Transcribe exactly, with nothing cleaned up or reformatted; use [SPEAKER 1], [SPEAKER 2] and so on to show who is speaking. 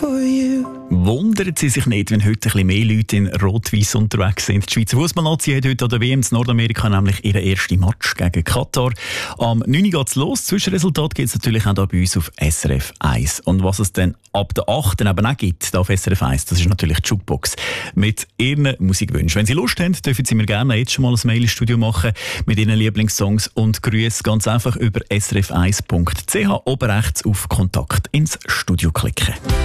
[SPEAKER 1] for you.
[SPEAKER 2] Wundern Sie sich nicht, wenn heute ein bisschen mehr Leute in Rot-Weiss unterwegs sind. Die Schweizer Fußballnazi hat heute an der W M in Nordamerika nämlich ihren ersten Match gegen Katar. Am neun Uhr geht es los. Zwischenresultat gibt es natürlich auch hier bei uns auf S R F eins. Und was es dann ab der acht eben auch gibt, hier auf S R F eins, das ist natürlich die Jukebox mit Ihren Musikwünschen. Wenn Sie Lust haben, dürfen Sie mir gerne jetzt schon mal ein Mail ins Studio machen mit Ihren Lieblingssongs und Grüße ganz einfach über s r f eins punkt c h oben rechts auf Kontakt ins Studio klicken.